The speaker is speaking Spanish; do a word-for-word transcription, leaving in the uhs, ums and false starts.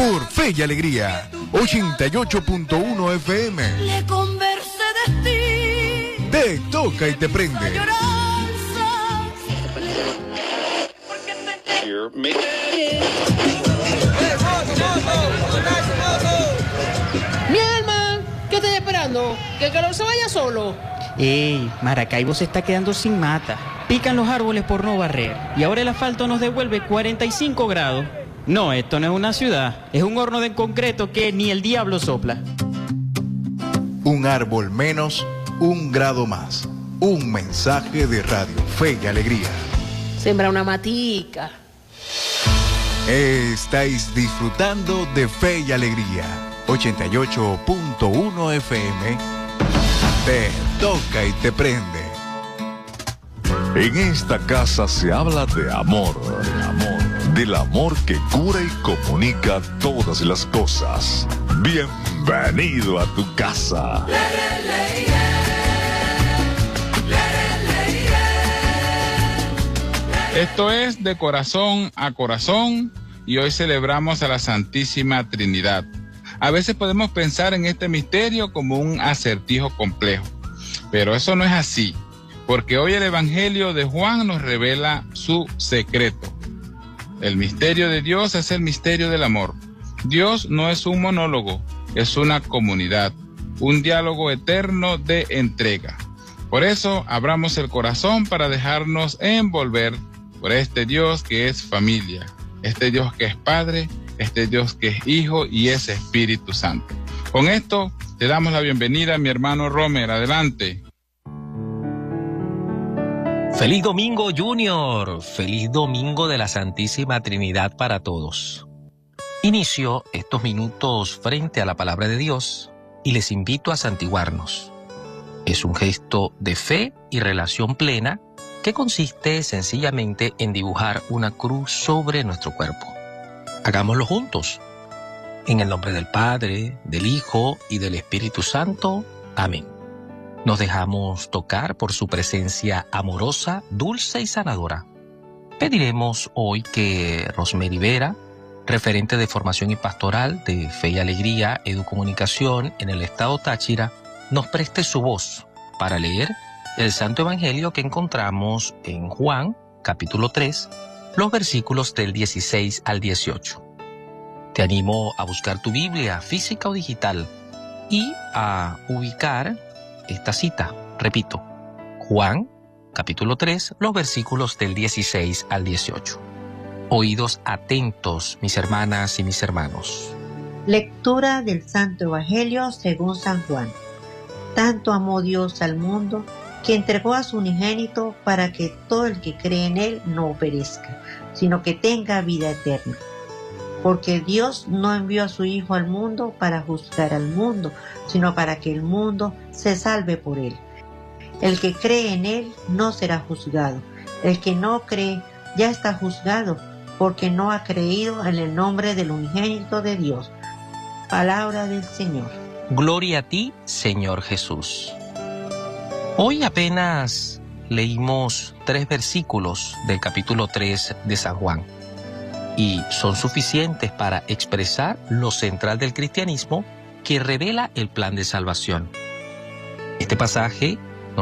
por Fe y Alegría, ochenta y ocho punto uno F M. Le conversé de ti. Te toca y te prende. Mi alma, ¿qué estás esperando? ¿Que el calor se vaya solo? Ey, Maracaibo se está quedando sin mata. Pican los árboles por no barrer. Y ahora el asfalto nos devuelve cuarenta y cinco grados. No, esto no es una ciudad. Es un horno de concreto que ni el diablo sopla. Un árbol menos, un grado más. Un mensaje de Radio Fe y Alegría. Sembra una matica. Estáis disfrutando de Fe y Alegría. ochenta y ocho punto uno F M. Te toca y te prende. En esta casa se habla de amor, de amor, del amor que cura y comunica todas las cosas. Bienvenido a tu casa. Esto es De Corazón a Corazón y hoy celebramos a la Santísima Trinidad. A veces podemos pensar en este misterio como un acertijo complejo, pero eso no es así, porque hoy el Evangelio de Juan nos revela su secreto. El misterio de Dios es el misterio del amor. Dios no es un monólogo, es una comunidad, un diálogo eterno de entrega. Por eso, abramos el corazón para dejarnos envolver por este Dios que es familia, este Dios que es Padre, este Dios que es Hijo y es Espíritu Santo. Con esto, te damos la bienvenida a mi hermano Romer. Adelante. Feliz Domingo, Junior. Feliz Domingo de la Santísima Trinidad para todos. Inicio estos minutos frente a la palabra de Dios y les invito a santiguarnos. Es un gesto de fe y relación plena que consiste sencillamente en dibujar una cruz sobre nuestro cuerpo. Hagámoslo juntos. En el nombre del Padre, del Hijo y del Espíritu Santo. Amén. Nos dejamos tocar por su presencia amorosa, dulce y sanadora. Pediremos hoy que Rosemary Vera, referente de formación y pastoral de Fe y Alegría Educomunicación en el estado Táchira, nos preste su voz para leer el Santo Evangelio que encontramos en Juan, capítulo tres, los versículos del dieciséis al dieciocho. Te animo a buscar tu Biblia, física o digital, y a ubicar esta cita. Repito, Juan, capítulo tres, los versículos del dieciséis al dieciocho. Oídos atentos, mis hermanas y mis hermanos. Lectura del Santo Evangelio según San Juan. Tanto amó Dios al mundo que entregó a su unigénito para que todo el que cree en él no perezca, sino que tenga vida eterna. Porque Dios no envió a su Hijo al mundo para juzgar al mundo, sino para que el mundo se salve por él. El que cree en él no será juzgado. El que no cree ya está juzgado, porque no ha creído en el nombre del unigénito de Dios. Palabra del Señor. Gloria a ti, Señor Jesús. Hoy apenas leímos tres versículos del capítulo tres de San Juan y son suficientes para expresar lo central del cristianismo que revela el plan de salvación. Este pasaje